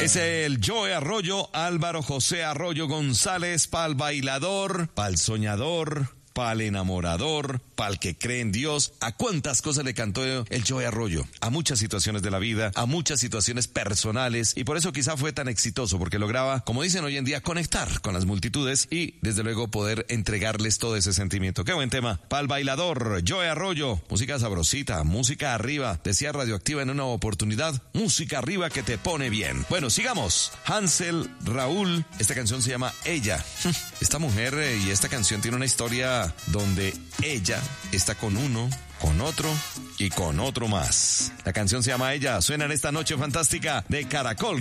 Es el Joe Arroyo, Álvaro José Arroyo González, pa'l bailador, pa'l soñador, pa'l enamorador, pa'l que cree en Dios. ¿A cuántas cosas le cantó el Joe Arroyo? A muchas situaciones de la vida, a muchas situaciones personales, y por eso quizá fue tan exitoso, porque lograba, como dicen hoy en día, conectar con las multitudes y desde luego poder entregarles todo ese sentimiento. Qué buen tema. Pa'l bailador, Joe Arroyo, música sabrosita, música arriba. Decía Radioactiva en una oportunidad, música arriba que te pone bien. Bueno, sigamos. Hansel, Raúl, esta canción se llama Ella. Esta mujer y esta canción tiene una historia donde ella está con uno, con otro y con otro más. La canción se llama Ella. Suena en esta noche fantástica de Caracol.